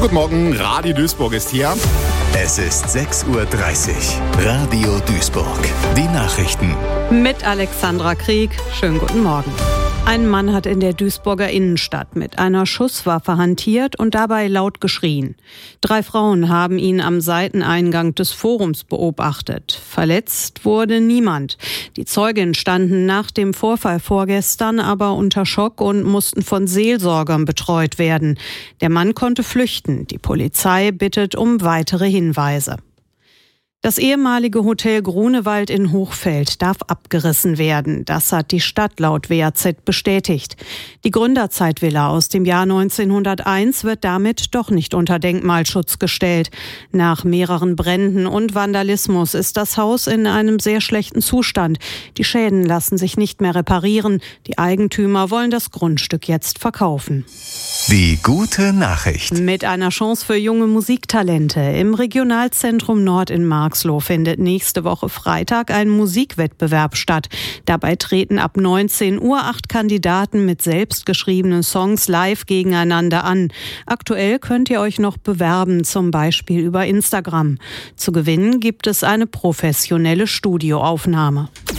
Guten Morgen, Radio Duisburg ist hier. Es ist 6:30 Uhr. Radio Duisburg. Die Nachrichten. Mit Alexandra Krieg. Schönen guten Morgen. Ein Mann hat in der Duisburger Innenstadt mit einer Schusswaffe hantiert und dabei laut geschrien. 3 Frauen haben ihn am Seiteneingang des Forums beobachtet. Verletzt wurde niemand. Die Zeuginnen standen nach dem Vorfall vorgestern aber unter Schock und mussten von Seelsorgern betreut werden. Der Mann konnte flüchten. Die Polizei bittet um weitere Hinweise. Das ehemalige Hotel Grunewald in Hochfeld darf abgerissen werden. Das hat die Stadt laut WAZ bestätigt. Die Gründerzeitvilla aus dem Jahr 1901 wird damit doch nicht unter Denkmalschutz gestellt. Nach mehreren Bränden und Vandalismus ist das Haus in einem sehr schlechten Zustand. Die Schäden lassen sich nicht mehr reparieren. Die Eigentümer wollen das Grundstück jetzt verkaufen. Die gute Nachricht. Mit einer Chance für junge Musiktalente. Im Regionalzentrum Nord in Marxloh findet nächste Woche Freitag ein Musikwettbewerb statt. Dabei treten ab 19 Uhr 8 Kandidaten mit selbstgeschriebenen Songs live gegeneinander an. Aktuell könnt ihr euch noch bewerben, zum Beispiel über Instagram. Zu gewinnen gibt es eine professionelle Studioaufnahme.